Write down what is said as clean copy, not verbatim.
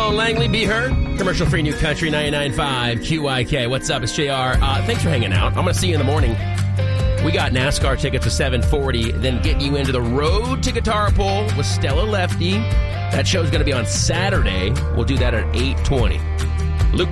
Sloan Langley, Be Heard, commercial-free New Country 99.5 QYK. What's up? It's JR. Thanks for hanging out. I'm going to see you in the morning. We got NASCAR tickets to 740, then get you into the Road to Guitar Pull with Stella Lefty. That show's going to be on Saturday. We'll do that at 8:20.